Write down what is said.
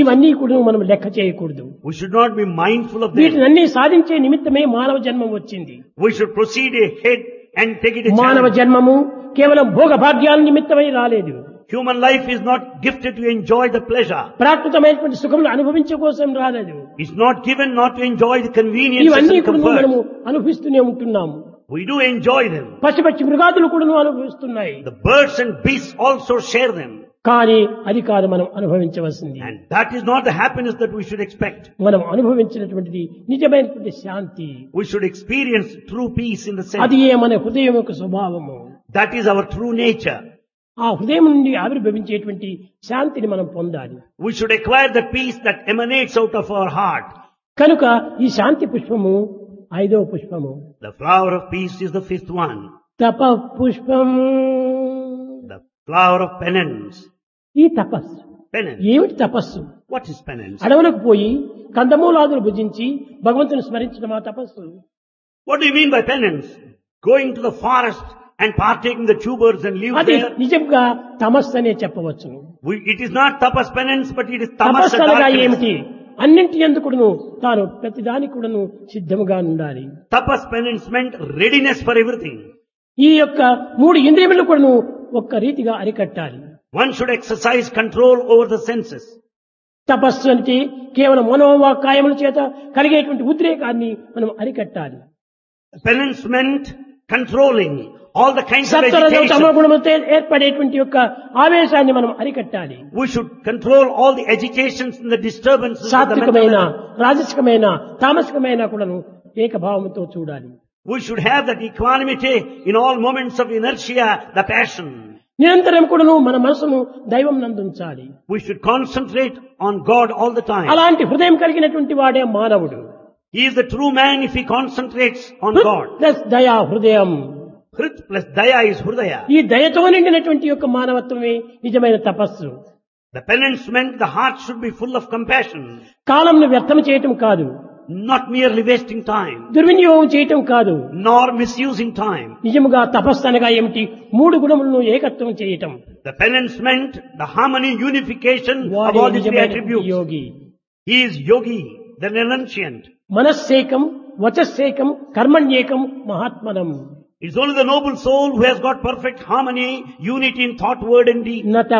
ఇవన్నీ కూడా మనం లెక్క చేయకూడదు. We should not be mindful of them. వీటినన్నీ సాధించే నిమిత్తమే మానవ జన్మం వచ్చింది. We should proceed ahead and take it a మానవ challenge. జన్మము కేవలం భోగ భాగ్యాల నిమిత్తమై రాలేదు. Human life is not gifted to enjoy the pleasure. ప్రాకృతమైనటువంటి సుఖములు అనుభవించే కోసం రాలేదు. It's not given not to enjoy the conveniences ఇవన్నీ and కూడా మనము comforts. అనుభవిస్తూనే ఉంటున్నాము. We do enjoy them. పశుపక్షి మృగాదులు కూడా అనుభవిస్తున్నాయి. The birds and beasts also share them. కానీ అది కాదు మనం అనుభవించవలసింది. And that is not the happiness that we should expect. మనం అనుభవించినటువంటిది నిజమైనటువంటి శాంతి. We should experience true peace in the అది sense. మన హృదయం యొక్క స్వభావము. That is our true nature. ఆ హృదయం నుండి ఆవిర్భవించేటువంటి శాంతిని మనం పొందాలి. We should acquire the peace that emanates out of our heart. కనుక ఈ శాంతి పుష్పము 5వ పుష్పము. The flower of peace is the 5th one. తప పుష్పం. The flower of penance. ఈ తపస్సు Penance. ఏమిటి తపస్సు? What is penance? అడవులకు పోయి కందమూలాదులు భుజించి భగవంతుని స్మరించడం ఆ తపస్సు. What do you mean by penance? Going to the forest and partaking the tubers and leaves అది there? నిజంగా తమస్సు అనే చెప్పవచ్చును. It is not tapas penance, but it is tamas తపస్సు అనగా darkness. ఏమిటి? అన్నింటి ఎందుకును తాను ప్రతిదానికి కూడాను సిద్ధముగా ఉండాలి. Tapas penance meant readiness for everything. ఈ యొక్క 3 ఇంద్రియములను కూడాను ఒక్క రీతిగా అరికట్టాలి. One should exercise control over the senses. తపస్సు అంటే కేవలం మనోవాకాయముల చేత కలిగేటువంటి ఉద్రేకాన్ని మనం అరికట్టాలి. Penance meant controlling all the kinds of సత్వరజో తమో agitation. గుణములతో ఏర్పడేటువంటి యొక్క ఆవేశాన్ని మనం అరికట్టాలి. We should control all the agitations and the disturbances of the mental సాత్వికమైన health. రాజసికమైన తామసికమైన కూడాను ఏకభావంతో చూడాలి. We should have that equanimity in all moments of inertia, the passion. నిరంతరం కూడాను మన మనసును దైవం నందుంచాలి. We should concentrate on God all the time. అలాంటి హృదయం కలిగినటువంటి వాడే మానవుడు. He is the true man if he concentrates on God. Plus దయా హృదయం. Hrit plus daya is hridaya. ఈ దయతో నిండినటువంటి యొక్క మానవత్వమే నిజమైన తపస్సు. The penance meant the heart should be full of compassion, కాలంను వ్యర్థం చేయటం కాదు, not merely wasting time, దుర్వినియోగం చేయటం కాదు. nor misusing time. నిజముగా తపస్సు అనగా ఏమిటి? 3 గుణములను ఏకత్వం చేయటం. The penance meant the harmony, unification of వాడే all these three నిజమైన attributes. Yogi. He is yogi, the renunciant. మనస్సేకం, వచస్సేకం, కర్మణ్యేకం, మహాత్మనం. It's only the noble soul who has got perfect harmony, unity in thought, word and deed. నత